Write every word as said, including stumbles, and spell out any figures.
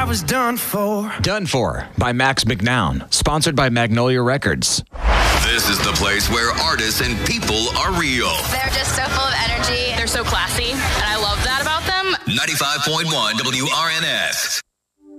was done for. Done For by Max McNown. Sponsored by Magnolia Records. This is the place where artists and people are real. They're just so full of energy. They're so classy, and I love that about them. ninety-five point one W R N S.